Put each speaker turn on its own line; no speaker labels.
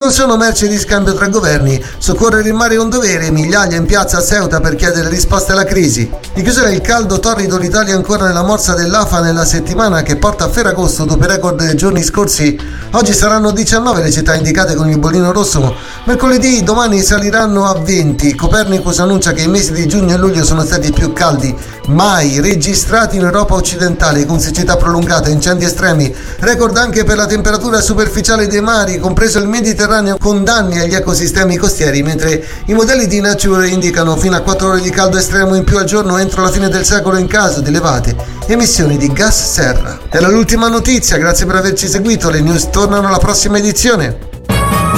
non sono merce di scambio tra governi. Soccorrere in mare è un dovere, migliaia in piazza a Ceuta per chiedere risposte alla crisi. In chiusura il caldo torrido, l'Italia ancora nella morsa dell'AFA nella settimana che porta a Ferragosto dopo i record dei giorni scorsi. Oggi saranno 19 le città indicate con il bollino rosso, mercoledì, domani saliranno a 20. Copernicus annuncia che i mesi di giugno e luglio sono stati i più caldi mai registrati in Europa occidentale, con siccità prolungata e incendi estremi. Record anche per la temperatura superficiale dei mari, compreso il Mediterraneo, con danni agli ecosistemi costieri, mentre i modelli di Nature indicano fino a 4 ore di caldo estremo in più al giorno entro la fine del secolo in caso di elevate emissioni di gas serra. Era l'ultima notizia, grazie per averci seguito, le news tornano alla prossima edizione.